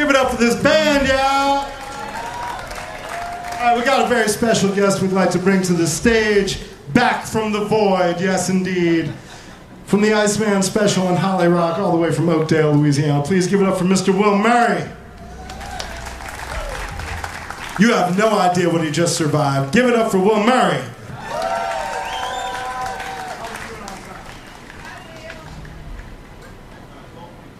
Give it up for this band, y'all. All right, we got a very special guest we'd like to bring to the stage. Back from the void, yes indeed. From the Iceman Special in Holly Rock, all the way from Oakdale, Louisiana. Please give it up for Mr. Will Murray. You have no idea what he just survived. Give it up for Will Murray.